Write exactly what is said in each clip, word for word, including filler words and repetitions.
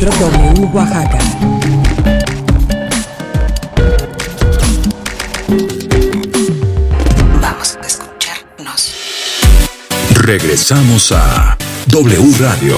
Centro W Oaxaca. Vamos a escucharnos. Regresamos a W Radio.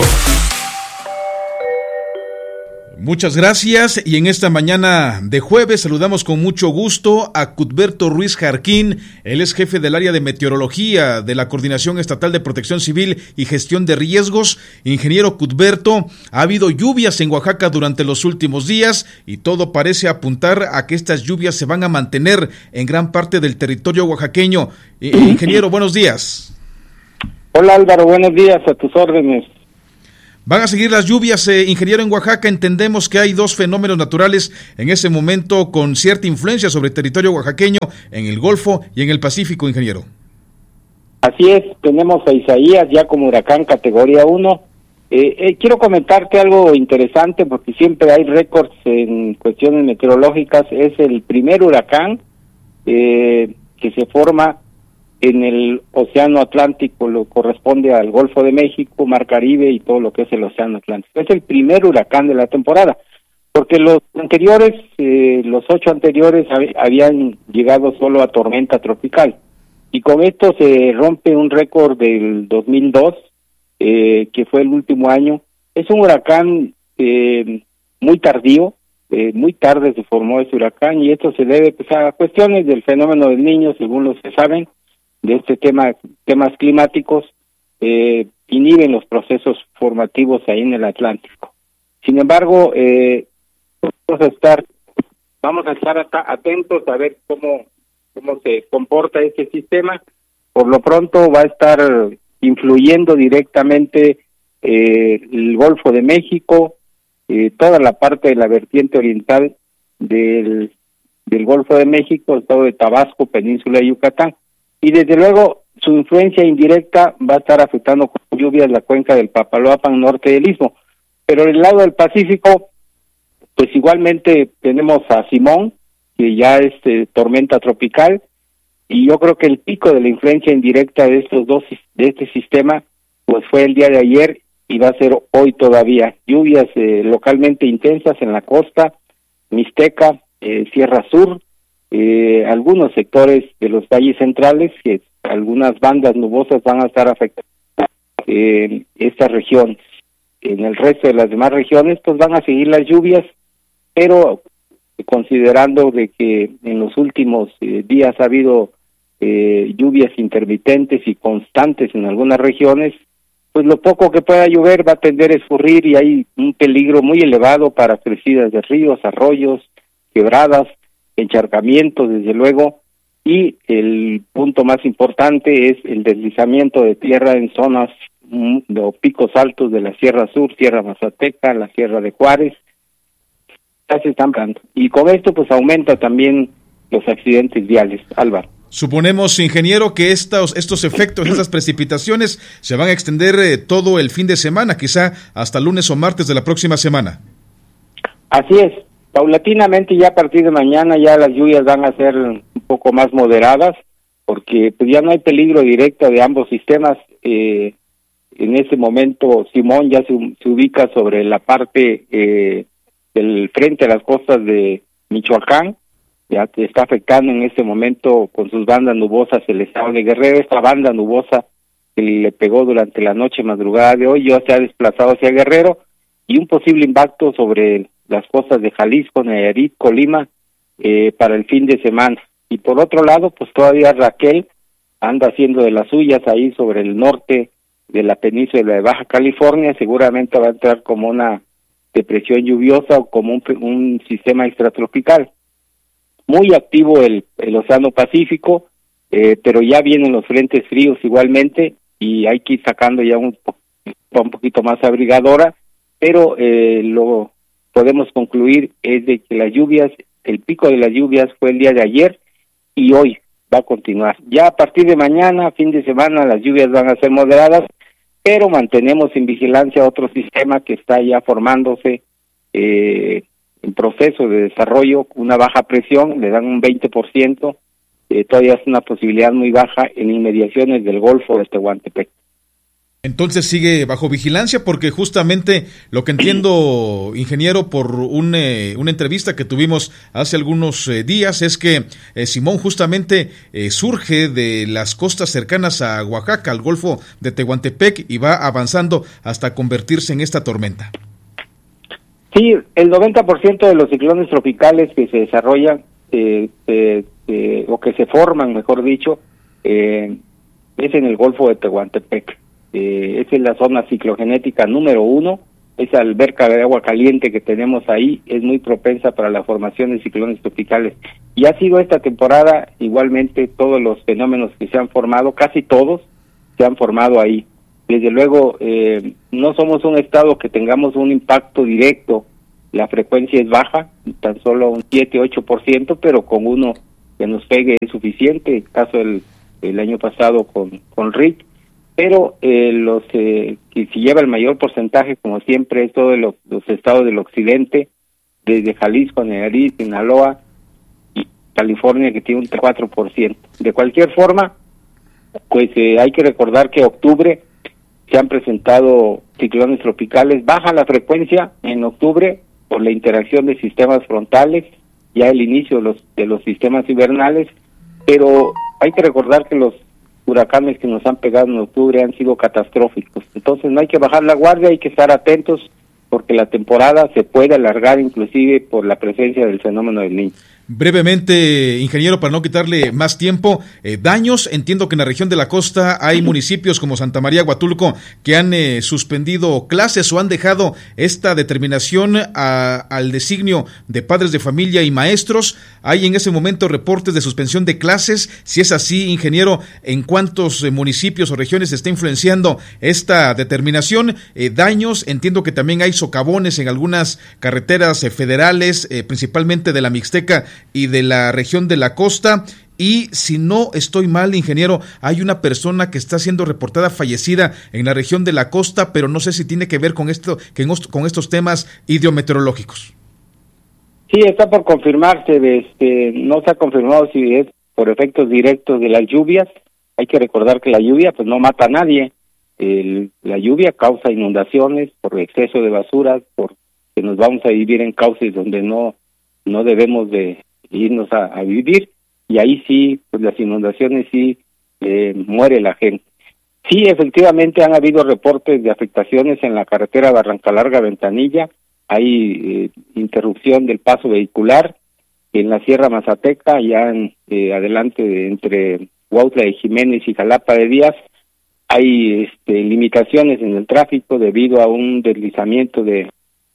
Muchas gracias, y en esta mañana de jueves saludamos con mucho gusto a Cuthberto Ruiz Jarquín. Él es jefe del área de meteorología de la Coordinación Estatal de Protección Civil y Gestión de Riesgos. Ingeniero Cuthberto, ha habido lluvias en Oaxaca durante los últimos días y todo parece apuntar a que estas lluvias se van a mantener en gran parte del territorio oaxaqueño. Ingeniero, buenos días. Hola Álvaro, buenos días, a tus órdenes. Van a seguir las lluvias, eh, ingeniero, en Oaxaca. Entendemos que hay dos fenómenos naturales en ese momento con cierta influencia sobre el territorio oaxaqueño, en el Golfo y en el Pacífico, ingeniero. Así es, tenemos a Isaías ya como huracán categoría uno. Eh, eh, quiero comentarte algo interesante porque siempre hay récords en cuestiones meteorológicas. Es el primer huracán eh, que se forma en el Océano Atlántico, lo corresponde al Golfo de México, Mar Caribe y todo lo que es el Océano Atlántico. Es el primer huracán de la temporada, porque los anteriores, eh, los ocho anteriores hab- habían llegado solo a tormenta tropical, y con esto se rompe un récord del dos mil dos, eh, que fue el último año. Es un huracán eh, muy tardío, eh, muy tarde se formó ese huracán, y esto se debe pues, a cuestiones del fenómeno del Niño, según los que saben de este tema, temas climáticos, eh, inhiben los procesos formativos ahí en el Atlántico. Sin embargo, eh, vamos a estar, vamos a estar atentos a ver cómo, cómo se comporta este sistema. Por lo pronto va a estar influyendo directamente eh, el Golfo de México, eh, toda la parte de la vertiente oriental del, del Golfo de México, el estado de Tabasco, península de Yucatán. Y desde luego su influencia indirecta va a estar afectando con lluvias la cuenca del Papaloapan, norte del Istmo. Pero en el lado del Pacífico, pues igualmente tenemos a Simón, que ya es eh, tormenta tropical, y yo creo que el pico de la influencia indirecta de estos dos, de este sistema, pues fue el día de ayer y va a ser hoy todavía. Lluvias eh, localmente intensas en la costa, Mixteca, eh, Sierra Sur, Eh, algunos sectores de los valles centrales, que algunas bandas nubosas van a estar afectando eh, esta región. En el resto de las demás regiones pues van a seguir las lluvias, pero considerando de que en los últimos eh, días ha habido eh, lluvias intermitentes y constantes en algunas regiones, pues lo poco que pueda llover va a tender a escurrir, y hay un peligro muy elevado para crecidas de ríos, arroyos, quebradas, encharcamientos, desde luego, y el punto más importante es el deslizamiento de tierra en zonas de picos altos de la Sierra Sur, Sierra Mazateca, la Sierra de Juárez. Ya se están dando. Y con esto pues aumenta también los accidentes viales, Álvaro. Suponemos, ingeniero, que estos, estos efectos, estas precipitaciones se van a extender eh, todo el fin de semana, quizá hasta lunes o martes de la próxima semana. Así es. Paulatinamente ya a partir de mañana ya las lluvias van a ser un poco más moderadas, porque pues ya no hay peligro directo de ambos sistemas. Eh, en ese momento Simón ya se, se ubica sobre la parte eh, del frente a las costas de Michoacán, ya que está afectando en este momento con sus bandas nubosas el estado de Guerrero. Esta banda nubosa que le pegó durante la noche madrugada de hoy ya se ha desplazado hacia Guerrero, y un posible impacto sobre las costas de Jalisco, Nayarit, Colima, eh, para el fin de semana. Y por otro lado, pues todavía Raquel anda haciendo de las suyas ahí sobre el norte de la península de Baja California. Seguramente va a entrar como una depresión lluviosa o como un, un sistema extratropical. Muy activo el, el Océano Pacífico, eh, pero ya vienen los frentes fríos igualmente, y hay que ir sacando ya un, un poquito más abrigadora, pero eh, lo podemos concluir es de que las lluvias, el pico de las lluvias fue el día de ayer y hoy va a continuar. Ya a partir de mañana, fin de semana, las lluvias van a ser moderadas, pero mantenemos en vigilancia otro sistema que está ya formándose eh, en proceso de desarrollo, una baja presión, le dan un veinte por ciento, eh, todavía es una posibilidad muy baja en inmediaciones del Golfo de Tehuantepec. Entonces sigue bajo vigilancia, porque justamente lo que entiendo, ingeniero, por un, eh, una entrevista que tuvimos hace algunos eh, días, es que eh, Simón justamente eh, surge de las costas cercanas a Oaxaca, al Golfo de Tehuantepec, y va avanzando hasta convertirse en esta tormenta. Sí, el noventa por ciento de los ciclones tropicales que se desarrollan, eh, eh, eh, o que se forman, mejor dicho, eh, es en el Golfo de Tehuantepec. Eh, esa es la zona ciclogenética número uno. Esa alberca de agua caliente que tenemos ahí es muy propensa para la formación de ciclones tropicales. Y ha sido esta temporada, igualmente, todos los fenómenos que se han formado, casi todos, se han formado ahí. Desde luego, eh, no somos un estado que tengamos un impacto directo. La frecuencia es baja, tan solo un siete ocho por ciento, pero con uno que nos pegue es suficiente. El caso del el año pasado con, con Rick. Pero eh, los eh, que se lleva el mayor porcentaje, como siempre, es todos los, los estados del occidente, desde Jalisco, Nayarit, Sinaloa y California, que tiene un cuatro por ciento. De cualquier forma, pues eh, hay que recordar que en octubre se han presentado ciclones tropicales. Baja la frecuencia en octubre por la interacción de sistemas frontales, ya el inicio de los, de los sistemas invernales, pero hay que recordar que los huracanes que nos han pegado en octubre han sido catastróficos. Entonces no hay que bajar la guardia, hay que estar atentos, porque la temporada se puede alargar inclusive por la presencia del fenómeno del Niño. Brevemente, ingeniero, para no quitarle más tiempo, eh, daños, entiendo que en la región de la costa hay municipios como Santa María, Huatulco, que han eh, suspendido clases o han dejado esta determinación a, al designio de padres de familia y maestros. ¿Hay en ese momento reportes de suspensión de clases? Si es así, ingeniero, ¿en cuántos eh, municipios o regiones está influenciando esta determinación? Eh, daños, entiendo que también hay socavones en algunas carreteras eh, federales, eh, principalmente de la Mixteca y de la región de la costa. Y si no estoy mal, ingeniero, hay una persona que está siendo reportada fallecida en la región de la costa, pero no sé si tiene que ver con esto, con estos temas hidrometeorológicos. Sí, está por confirmarse. Este, no se ha confirmado si es por efectos directos de las lluvias. Hay que recordar que la lluvia pues no mata a nadie. El, la lluvia causa inundaciones por exceso de basuras, por que nos vamos a vivir en cauces donde no no debemos de irnos a, a vivir, y ahí sí, pues las inundaciones sí eh, muere la gente. Sí, efectivamente han habido reportes de afectaciones en la carretera Barranca Larga-Ventanilla, hay eh, interrupción del paso vehicular en la Sierra Mazateca, ya en, eh, adelante de, entre Huautla de Jiménez y Jalapa de Díaz, hay este, limitaciones en el tráfico debido a un deslizamiento de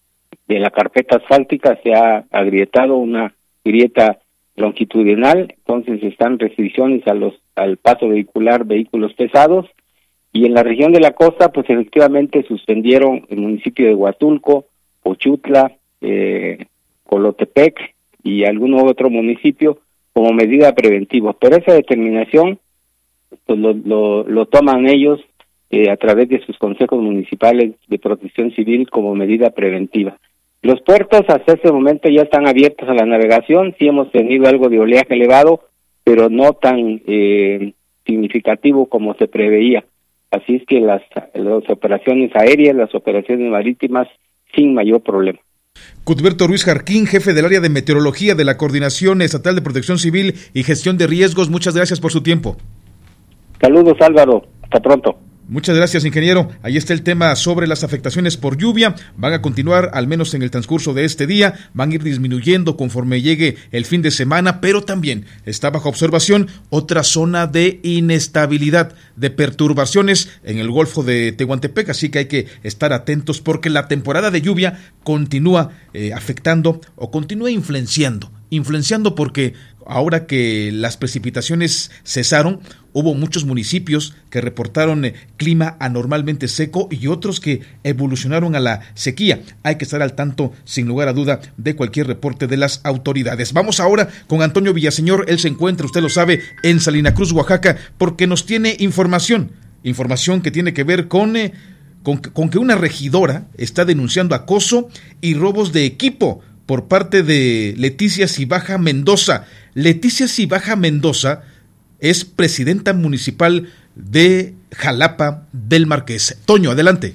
de la carpeta asfáltica. Se ha agrietado una grieta longitudinal, entonces están restricciones a los al paso vehicular, vehículos pesados, y en la región de la costa, pues efectivamente suspendieron el municipio de Huatulco, Pochutla, eh, Colotepec y algún otro municipio como medida preventiva, pero esa determinación pues lo, lo, lo toman ellos eh, a través de sus consejos municipales de protección civil como medida preventiva. Los puertos hasta este momento ya están abiertos a la navegación. Sí hemos tenido algo de oleaje elevado, pero no tan eh, significativo como se preveía. Así es que las, las operaciones aéreas, las operaciones marítimas, sin mayor problema. Cuthberto Ruiz Jarquín, jefe del área de meteorología de la Coordinación Estatal de Protección Civil y Gestión de Riesgos, muchas gracias por su tiempo. Saludos, Álvaro. Hasta pronto. Muchas gracias, ingeniero. Ahí está el tema sobre las afectaciones por lluvia. Van a continuar, al menos en el transcurso de este día. Van a ir disminuyendo conforme llegue el fin de semana, pero también está bajo observación otra zona de inestabilidad, de perturbaciones en el Golfo de Tehuantepec. Así que hay que estar atentos porque la temporada de lluvia continúa eh, afectando o continúa influenciando. Influenciando porque ahora que las precipitaciones cesaron, hubo muchos municipios que reportaron eh, clima anormalmente seco y otros que evolucionaron a la sequía. Hay que estar al tanto, sin lugar a duda, de cualquier reporte de las autoridades. Vamos ahora con Antonio Villaseñor. Él se encuentra, usted lo sabe, en Salina Cruz, Oaxaca, porque nos tiene información. Información que tiene que ver con, eh, con, con que una regidora está denunciando acoso y robos de equipo por parte de Leticia Cibaja Mendoza. Leticia Cibaja Mendoza es presidenta municipal de Jalapa del Marqués. Toño, adelante.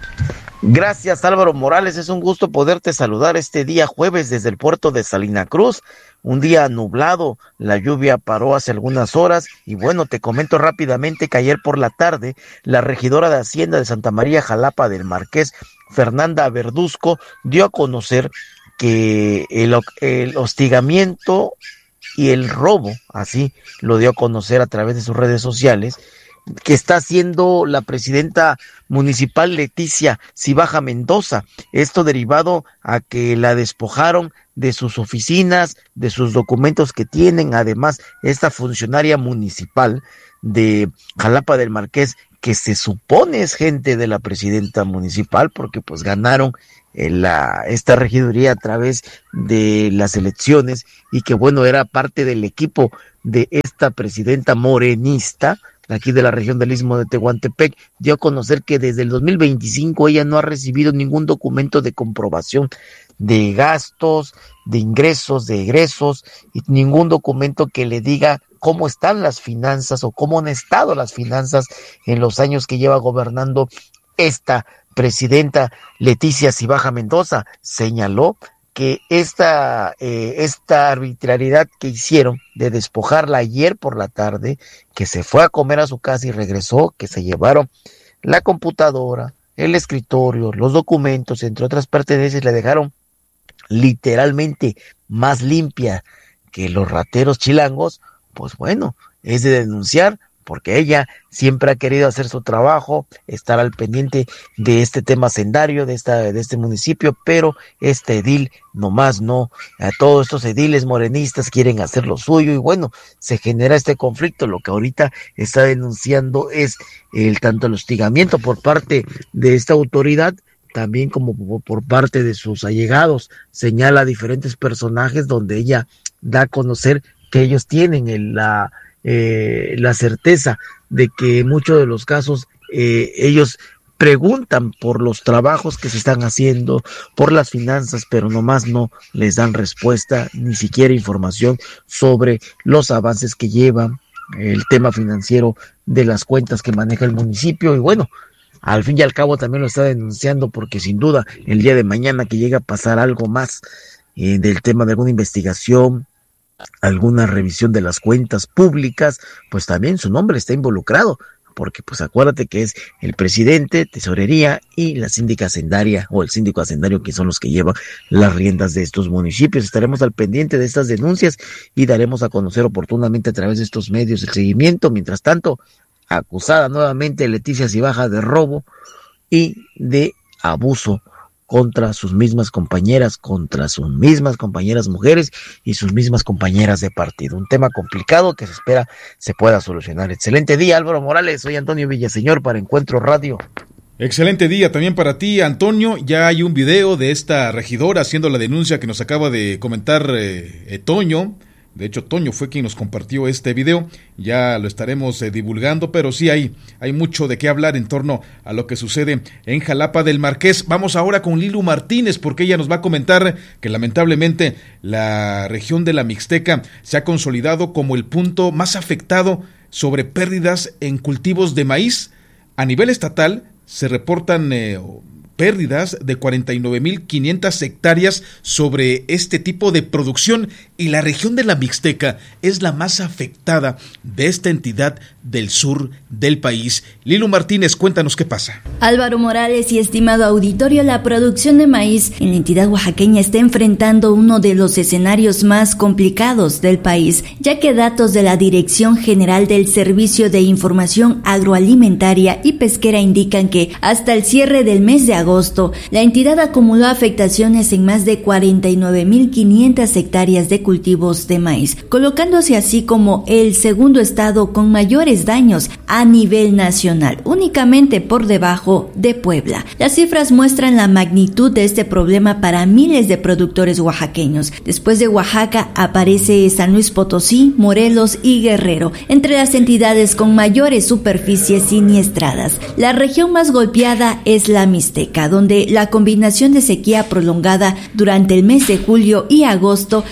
Gracias, Álvaro Morales, es un gusto poderte saludar este día jueves desde el puerto de Salina Cruz, un día nublado, la lluvia paró hace algunas horas y bueno, te comento rápidamente que ayer por la tarde la regidora de Hacienda de Santa María Jalapa del Marqués, Fernanda Verduzco, dio a conocer que el, el hostigamiento y el robo, así lo dio a conocer a través de sus redes sociales, que está haciendo la presidenta municipal Leticia Cibaja Mendoza, esto derivado a que la despojaron de sus oficinas, de sus documentos que tienen, además esta funcionaria municipal de Jalapa del Marqués, que se supone es gente de la presidenta municipal, porque pues ganaron la, esta regiduría a través de las elecciones, y que bueno, era parte del equipo de esta presidenta morenista, aquí de la región del Istmo de Tehuantepec, dio a conocer que desde el dos mil veinticinco ella no ha recibido ningún documento de comprobación de gastos, de ingresos, de egresos, y ningún documento que le diga cómo están las finanzas o cómo han estado las finanzas en los años que lleva gobernando esta presidenta Leticia Cibaja Mendoza. Señaló que esta, eh, esta arbitrariedad que hicieron de despojarla ayer por la tarde, que se fue a comer a su casa y regresó, que se llevaron la computadora, el escritorio, los documentos, entre otras pertenencias, le dejaron literalmente más limpia que los rateros chilangos, pues bueno, es de denunciar, porque ella siempre ha querido hacer su trabajo, estar al pendiente de este tema hacendario, de esta, de este municipio, pero este edil nomás no, a todos estos ediles morenistas quieren hacer lo suyo, y bueno, se genera este conflicto. Lo que ahorita está denunciando es el tanto el hostigamiento por parte de esta autoridad, también como por parte de sus allegados. Señala a diferentes personajes donde ella da a conocer que ellos tienen el, la Eh, la certeza de que en muchos de los casos eh, ellos preguntan por los trabajos que se están haciendo, por las finanzas, pero nomás no les dan respuesta, ni siquiera información sobre los avances que llevan, el tema financiero de las cuentas que maneja el municipio. Y bueno, al fin y al cabo también lo está denunciando, porque sin duda el día de mañana que llegue a pasar algo más eh, del tema de alguna investigación, alguna revisión de las cuentas públicas, pues también su nombre está involucrado, porque pues acuérdate que es el presidente, tesorería y la síndica hacendaria o el síndico hacendario, que son los que llevan las riendas de estos municipios. Estaremos al pendiente de estas denuncias y daremos a conocer oportunamente a través de estos medios el seguimiento. Mientras tanto, acusada nuevamente Leticia Cibaja de robo y de abuso contra sus mismas compañeras, contra sus mismas compañeras mujeres y sus mismas compañeras de partido. Un tema complicado que se espera se pueda solucionar. Excelente día, Álvaro Morales. Soy Antonio Villaseñor para Encuentro Radio. Excelente día también para ti, Antonio. Ya hay un video de esta regidora haciendo la denuncia que nos acaba de comentar eh, eh, Toño. De hecho, Toño fue quien nos compartió este video, ya lo estaremos eh, divulgando, pero sí hay, hay mucho de qué hablar en torno a lo que sucede en Jalapa del Marqués. Vamos ahora con Lilu Martínez, porque ella nos va a comentar que lamentablemente la región de la Mixteca se ha consolidado como el punto más afectado sobre pérdidas en cultivos de maíz. A nivel estatal se reportan eh, pérdidas de cuarenta y nueve mil quinientas hectáreas sobre este tipo de producción, y la región de la Mixteca es la más afectada de esta entidad del sur del país. Lilu Martínez, cuéntanos qué pasa. Álvaro Morales y estimado auditorio, la producción de maíz en la entidad oaxaqueña está enfrentando uno de los escenarios más complicados del país, ya que datos de la Dirección General del Servicio de Información Agroalimentaria y Pesquera indican que hasta el cierre del mes de agosto, la entidad acumuló afectaciones en más de cuarenta y nueve mil quinientas hectáreas de cultivos de maíz, colocándose así como el segundo estado con mayores daños a nivel nacional, únicamente por debajo de Puebla. Las cifras muestran la magnitud de este problema para miles de productores oaxaqueños. Después de Oaxaca aparece San Luis Potosí, Morelos y Guerrero, entre las entidades con mayores superficies siniestradas. La región más golpeada es la Mixteca, donde la combinación de sequía prolongada durante el mes de julio y agosto, además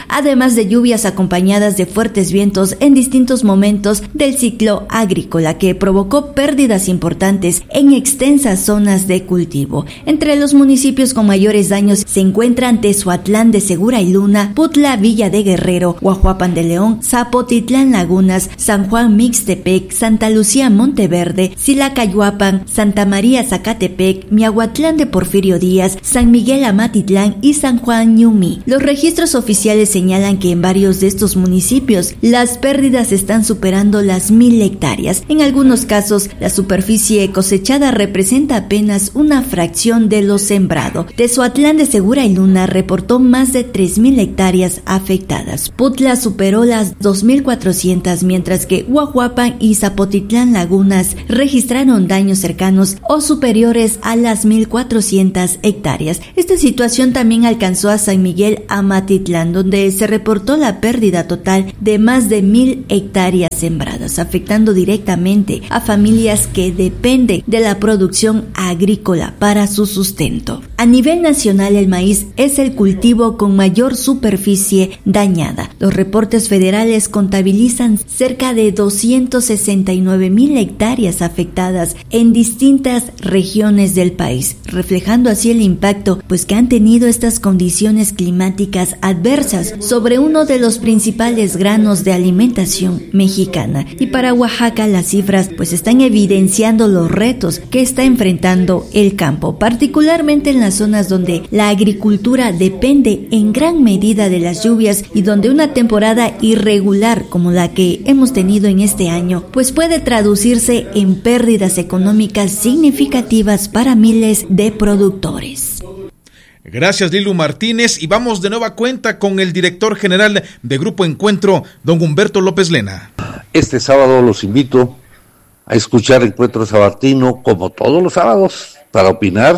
además de lluvias acompañadas de fuertes vientos en distintos momentos del ciclo agrícola que provocó pérdidas importantes en extensas zonas de cultivo. Entre los municipios con mayores daños se encuentran Tezuatlán de Segura y Luna, Putla, Villa de Guerrero, Guajuapan de León, Zapotitlán Lagunas, San Juan Mixtepec, Santa Lucía Monteverde, Silacayuapan, Santa María Zacatepec, Miahuatlán de Porfirio Díaz, San Miguel Amatitlán y San Juan Ñumi. Los registros oficiales señalan que en varios de estos municipios las pérdidas están superando las mil hectáreas. En algunos casos, la superficie cosechada representa apenas una fracción de lo sembrado. Tezuatlán de Segura y Luna reportó más de tres mil hectáreas afectadas. Putla superó las dos mil cuatrocientas, mientras que Guajuapan y Zapotitlán Lagunas registraron daños cercanos o superiores a las mil cuatrocientas hectáreas. Esta situación también alcanzó a San Miguel Amatitlán, donde se reportó la pérdida total de más de mil hectáreas sembradas, afectando directamente a familias que dependen de la producción agrícola para su sustento. A nivel nacional, el maíz es el cultivo con mayor superficie dañada. Los reportes federales contabilizan cerca de doscientos sesenta y nueve mil hectáreas afectadas en distintas regiones del país, reflejando así el impacto pues que han tenido estas condiciones climáticas adversas sobre uno de los principales granos de alimentación mexicana. Y para Oaxaca las cifras pues están evidenciando los retos que está enfrentando el campo, particularmente en las zonas donde la agricultura depende en gran medida de las lluvias y donde una temporada irregular como la que hemos tenido en este año pues puede traducirse en pérdidas económicas significativas para miles de productores. Gracias, Lilu Martínez, y vamos de nueva cuenta con el director general de Grupo Encuentro, don Humberto López Lena. Este sábado los invito a escuchar Encuentro Sabatino como todos los sábados para opinar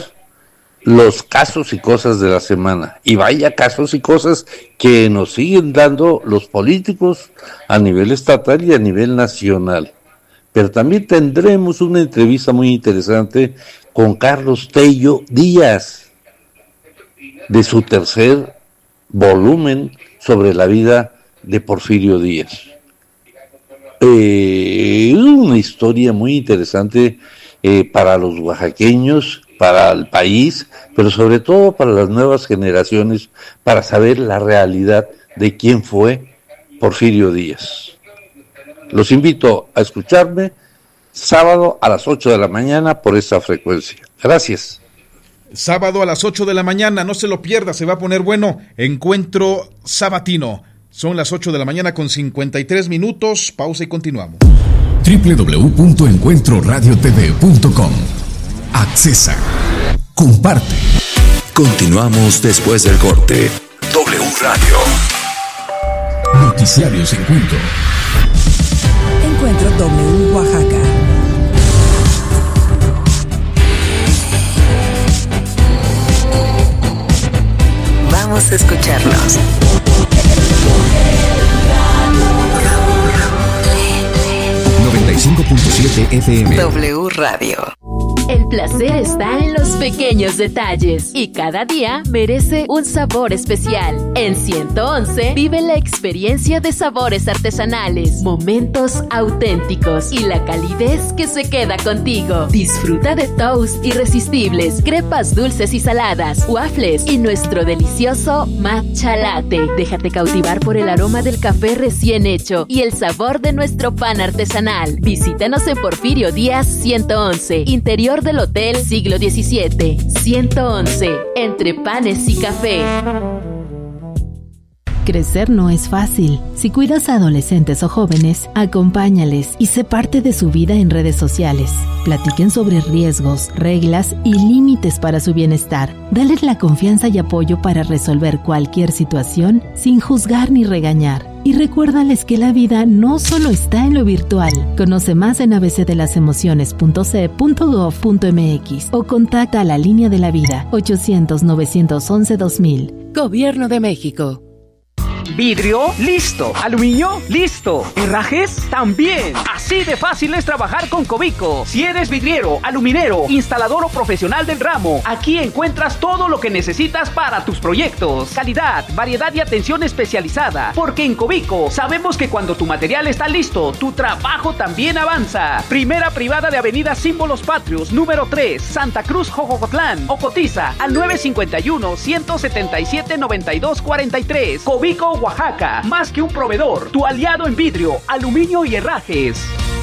los casos y cosas de la semana. Y vaya casos y cosas que nos siguen dando los políticos a nivel estatal y a nivel nacional. Pero también tendremos una entrevista muy interesante con Carlos Tello Díaz, de su tercer volumen sobre la vida de Porfirio Díaz. Eh, una historia muy interesante eh, para los oaxaqueños, para el país, pero sobre todo para las nuevas generaciones, para saber la realidad de quién fue Porfirio Díaz. Los invito a escucharme sábado a las ocho de la mañana por esta frecuencia. Gracias. Sábado a las ocho de la mañana, no se lo pierda, se va a poner bueno. Encuentro Sabatino. Son las ocho de la mañana con cincuenta y tres minutos. Pausa y continuamos. doble u doble u doble u punto encuentro radio t v punto com. Accesa. Comparte. Continuamos después del corte. W Radio. Noticiarios Encuentro. Encuentro W Oaxaca. Vamos a escucharnos. noventa y cinco punto siete F M. W Radio. El placer está en los pequeños detalles y cada día merece un sabor especial. En ciento once vive la experiencia de sabores artesanales, momentos auténticos y la calidez que se queda contigo. Disfruta de toast irresistibles, crepas dulces y saladas, waffles y nuestro delicioso matcha latte. Déjate cautivar por el aroma del café recién hecho y el sabor de nuestro pan artesanal. Visítanos en Porfirio Díaz ciento once, interior del Hotel Siglo diecisiete. ciento once, entre panes y café. Crecer no es fácil. Si cuidas a adolescentes o jóvenes, acompáñales y sé parte de su vida en redes sociales. Platiquen sobre riesgos, reglas y límites para su bienestar. Dales la confianza y apoyo para resolver cualquier situación sin juzgar ni regañar. Y recuérdales que la vida no solo está en lo virtual. Conoce más en a b c de las emociones punto c e punto gov punto m x o contacta a la línea de la vida ochocientos, novecientos once, dos mil. Gobierno de México. Vidrio, listo. Aluminio, listo. Herrajes, también. Así de fácil es trabajar con Cobico. Si eres vidriero, aluminero, instalador o profesional del ramo, aquí encuentras todo lo que necesitas para tus proyectos. Calidad, variedad y atención especializada. Porque en Cobico sabemos que cuando tu material está listo, tu trabajo también avanza. Primera privada de Avenida Símbolos Patrios, número tres, Santa Cruz, Jojocotlán. O cotiza al nueve cinco uno, uno siete siete, nueve dos cuatro tres. Cobico, Oaxaca. Más que un proveedor, tu aliado en vidrio, aluminio y herrajes.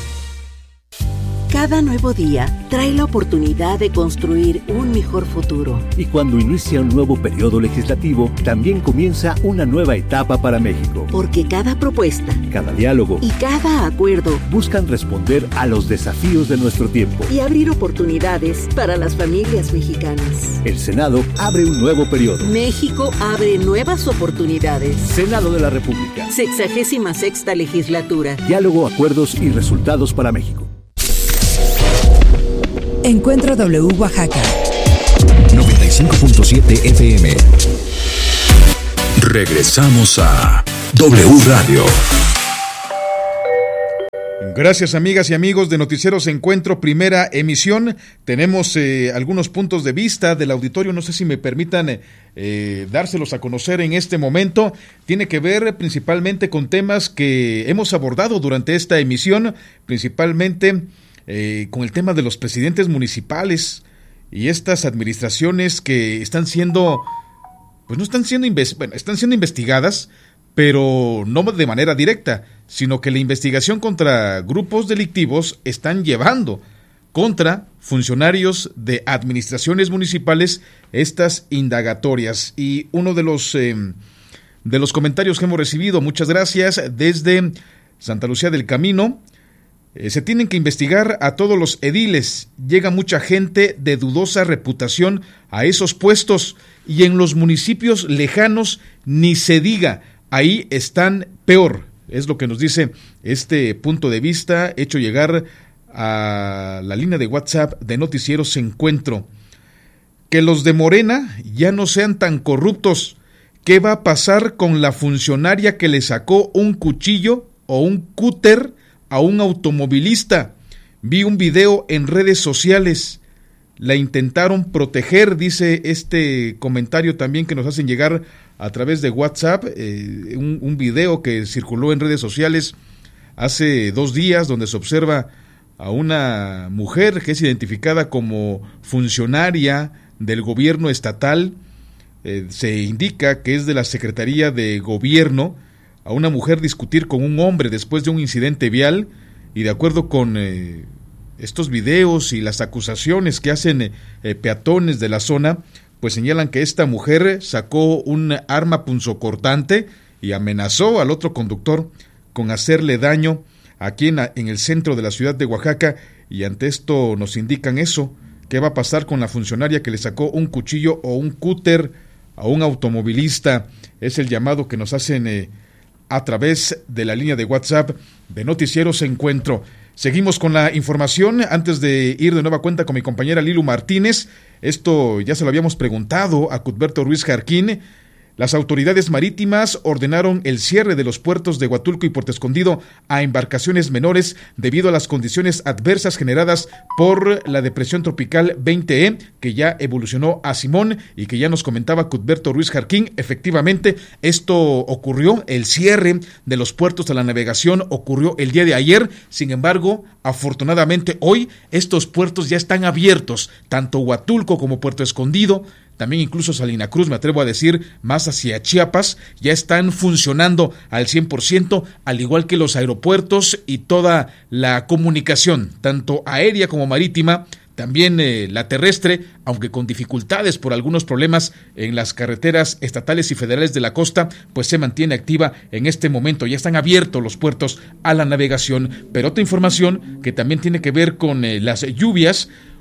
Cada nuevo día trae la oportunidad de construir un mejor futuro. Y cuando inicia un nuevo periodo legislativo, también comienza una nueva etapa para México. Porque cada propuesta, cada diálogo y cada acuerdo buscan responder a los desafíos de nuestro tiempo y abrir oportunidades para las familias mexicanas. El Senado abre un nuevo periodo. México abre nuevas oportunidades. Senado de la República. Sexagésima sexta legislatura. Diálogo, acuerdos y resultados para México. Encuentro W Oaxaca noventa y cinco punto siete F M. Regresamos a W Radio. Gracias, amigas y amigos de Noticieros Encuentro, primera emisión. Tenemos eh, algunos puntos de vista del auditorio, no sé si me permitan eh, dárselos a conocer en este momento. Tiene que ver principalmente con temas que hemos abordado durante esta emisión, principalmente Eh, con el tema de los presidentes municipales y estas administraciones que están siendo, pues no están siendo, inves- bueno, están siendo investigadas, pero no de manera directa, sino que la investigación contra grupos delictivos están llevando contra funcionarios de administraciones municipales estas indagatorias. Y uno de los eh, de los comentarios que hemos recibido, muchas gracias, desde Santa Lucía del Camino. Eh, se tienen que investigar a todos los ediles. Llega mucha gente de dudosa reputación a esos puestos y en los municipios lejanos ni se diga, ahí están peor. Es lo que nos dice este punto de vista hecho llegar a la línea de WhatsApp de Noticieros Encuentro. Que los de Morena ya no sean tan corruptos. ¿Qué va a pasar con la funcionaria que le sacó un cuchillo o un cúter a un automovilista? Vi un video en redes sociales, la intentaron proteger, dice este comentario también que nos hacen llegar a través de WhatsApp, eh, un, un video que circuló en redes sociales hace dos días donde se observa a una mujer que es identificada como funcionaria del gobierno estatal, eh, se indica que es de la Secretaría de Gobierno, a una mujer discutir con un hombre después de un incidente vial, y de acuerdo con eh, estos videos y las acusaciones que hacen eh, peatones de la zona, pues señalan que esta mujer sacó un arma punzocortante y amenazó al otro conductor con hacerle daño aquí en, en el centro de la ciudad de Oaxaca, y ante esto nos indican eso, qué va a pasar con la funcionaria que le sacó un cuchillo o un cúter a un automovilista. Es el llamado que nos hacen eh, a través de la línea de WhatsApp de Noticieros Encuentro. Seguimos con la información antes de ir de nueva cuenta con mi compañera Lilu Martínez. Esto ya se lo habíamos preguntado a Cuthberto Ruiz Jarquín. Las autoridades marítimas ordenaron el cierre de los puertos de Huatulco y Puerto Escondido a embarcaciones menores debido a las condiciones adversas generadas por la depresión tropical veinte E, que ya evolucionó a Simón y que ya nos comentaba Cuthberto Ruiz Jarquín. Efectivamente, esto ocurrió, el cierre de los puertos a la navegación ocurrió el día de ayer. Sin embargo, afortunadamente hoy estos puertos ya están abiertos, tanto Huatulco como Puerto Escondido, también incluso Salina Cruz, me atrevo a decir, más hacia Chiapas, ya están funcionando al cien por ciento, al igual que los aeropuertos y toda la comunicación, tanto aérea como marítima, también eh, la terrestre, aunque con dificultades por algunos problemas en las carreteras estatales y federales de la costa, pues se mantiene activa en este momento. Ya están abiertos los puertos a la navegación. Pero otra información que también tiene que ver con eh, las lluvias.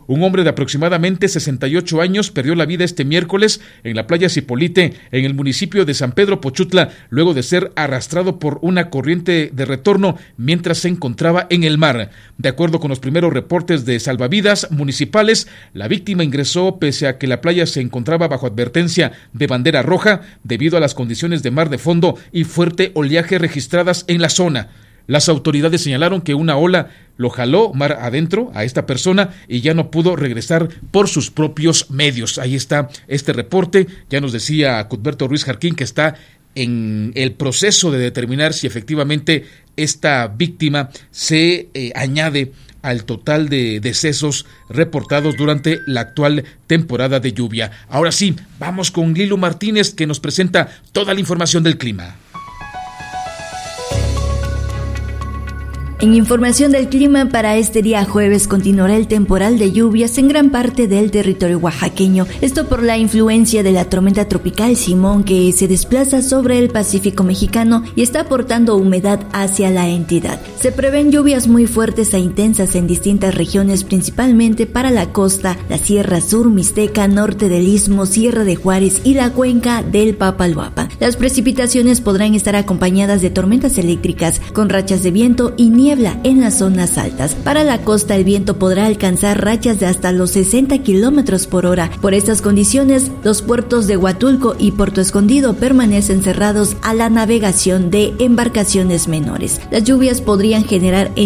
Un hombre de aproximadamente sesenta y ocho años perdió la vida este miércoles en la playa Zipolite, en el municipio de San Pedro Pochutla, luego de ser arrastrado por una corriente de retorno mientras se encontraba en el mar. De acuerdo con los primeros reportes de salvavidas municipales, la víctima ingresó pese a que la playa se encontraba bajo advertencia de bandera roja debido a las condiciones de mar de fondo y fuerte oleaje registradas en la zona. Las autoridades señalaron que una ola lo jaló mar adentro a esta persona y ya no pudo regresar por sus propios medios. Ahí está este reporte. Ya nos decía Cuthberto Ruiz Jarquín que está en el proceso de determinar si efectivamente esta víctima se eh, añade al total de decesos reportados durante la actual temporada de lluvia. Ahora sí, vamos con Lilu Martínez, que nos presenta toda la información del clima. En información del clima, para este día jueves continuará el temporal de lluvias en gran parte del territorio oaxaqueño. Esto por la influencia de la tormenta tropical Simón, que se desplaza sobre el Pacífico mexicano y está aportando humedad hacia la entidad. Se prevén lluvias muy fuertes e intensas en distintas regiones, principalmente para la costa, la Sierra Sur Mixteca, norte del Istmo, Sierra de Juárez y la cuenca del Papaloapan. Las precipitaciones podrán estar acompañadas de tormentas eléctricas con rachas de viento y niebla en las zonas altas. Para la costa, el viento podrá alcanzar rachas de hasta los sesenta kilómetros por hora. Por estas condiciones, los puertos de Huatulco y Puerto Escondido permanecen cerrados a la navegación de embarcaciones menores. Las lluvias podrían generar